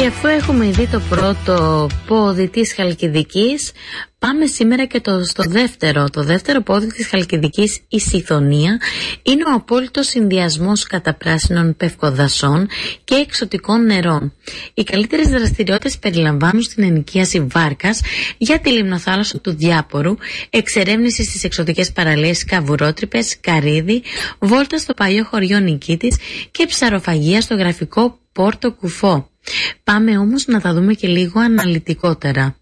Και αφού έχουμε δει το πρώτο πόδι της Χαλκιδικής, πάμε σήμερα και στο δεύτερο. Το δεύτερο πόδι της Χαλκιδικής, η Σιθωνία, είναι ο απόλυτος συνδυασμός καταπράσινων πευκοδασών και εξωτικών νερών. Οι καλύτερες δραστηριότητες περιλαμβάνουν στην ενοικίαση βάρκας για τη λιμνοθάλασσα του Διάπορου, εξερεύνηση στις εξωτικές παραλίες Καβουρότρυπες, Καρύδι, βόλτα στο παλιό χωριό Νικήτης και ψαροφαγία στο γραφικό Πόρτο Κουφό. Πάμε όμως να τα δούμε και λίγο αναλυτικότερα.